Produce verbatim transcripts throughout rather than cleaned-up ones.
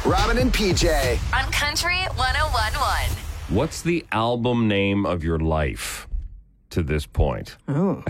Robin and P J. On Country one oh one point one. What's the album name of your life to this point? Oh.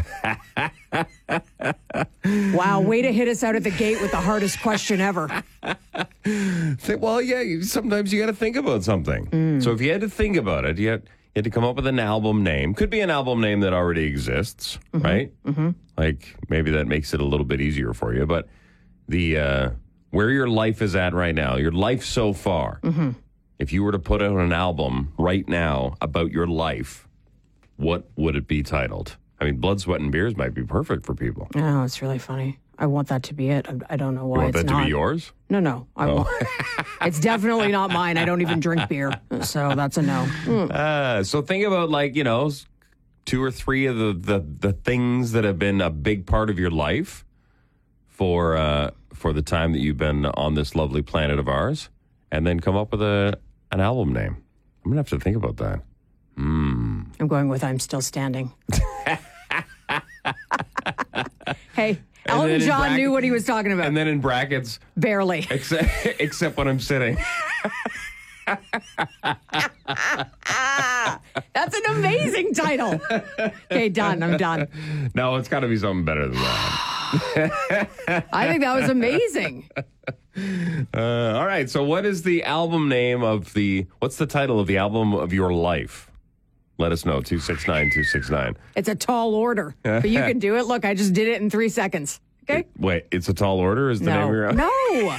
Wow, way to hit us out at the gate with the hardest question ever. Well, yeah, you- sometimes you got to think about something. Mm. So if you had to think about it, you had, you had to come up with an album name. Could be an album name that already exists, Mm-hmm. right? Mm-hmm. Like maybe that makes it a little bit easier for you. But the uh, where your life is at right now, your life so far, Mm-hmm. if you were to put out an album right now about your life, what would it be titled? I mean, Blood, Sweat, and Beers might be perfect for people. Oh, it's really funny. I want that to be it. I, I don't know why You want it's that not. to be yours? No, no. I won't. It's definitely not mine. I don't even drink beer. So that's a no. Mm. Uh, so think about like, you know, s- two or three of the, the, the things that have been a big part of your life for uh, for the time that you've been on this lovely planet of ours, and then come up with a an album name. I'm going to have to think about that. I'm going with I'm Still Standing. Hey, And Elton then in John bracket- knew what he was talking about. And then in brackets, Barely. except, except when I'm sitting. That's an amazing title. Okay, done. I'm done. No, it's got to be something better than that. I think that was amazing. Uh, all right. So, what is the album name of the? What's the title of the album of your life? Let us know. two six nine two six nine. It's a tall order, but you can do it. Look, I just did it in three seconds. Okay? Wait, it's a tall order. Is the name of No. your? No.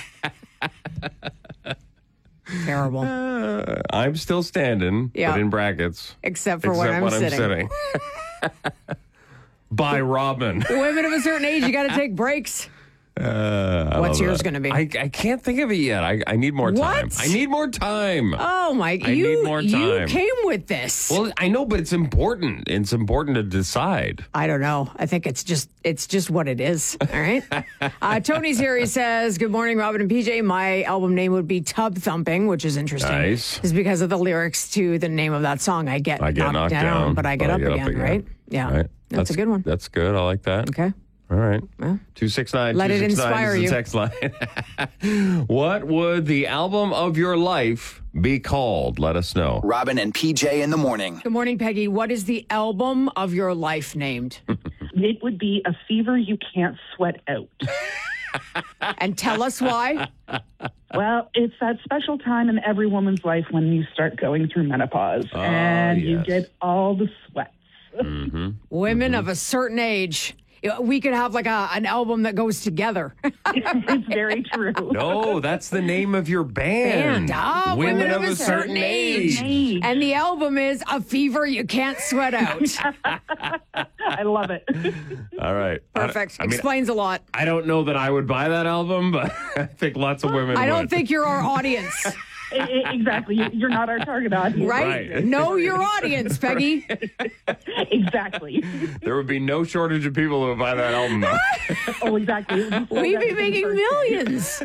Terrible. Uh, I'm still standing. Yeah. But in brackets. Except for except when I'm when sitting. I'm sitting. By Robin. Women of a certain age, you got to take breaks. Uh, I What's love yours that. gonna be? I, I can't think of it yet. I, I need more time. What? I need more time. Oh my! I you need more you time. came with this. Well, I know, but it's important. It's important to decide. I don't know. I think it's just it's just what it is. All right. uh, Tony's here. He says, "Good morning, Robin and P J. My album name would be Tub Thumping, which is interesting. Nice. Is because of the lyrics to the name of that song. I get, I get knocked, down, but I get, up, again, Right? Yeah. Right. That's, a good one. That's good. I like that. Okay. All right. two six nine Let it inspire is you. the text line. What would the album of your life be called? Let us know. Robin and P J in the morning. Good morning, Peggy. What is the album of your life named? It would be A Fever You Can't Sweat Out. And tell us why. Well, it's that special time in every woman's life when you start going through menopause and you yes. get all the sweats. Women of a certain age. We could have like a an album that goes together. It's very true. No, that's the name of your band. Band. Ah, women, of, a certain, age. age. And the album is A Fever You Can't Sweat Out. I love it. All right. Perfect. I, I mean, Explains a lot. I don't know that I would buy that album, but I think lots of women I don't would. think you're our audience, I- I- exactly. You- You're not our target audience. right? Right. Know your audience, Peggy. Exactly. There would be no shortage of people who would buy that album. though. Oh, exactly. It would so We'd good be to making first.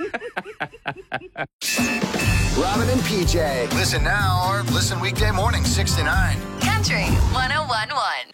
millions. Robin and P J. Listen now or listen weekday morning, six to nine. Country one oh one point one.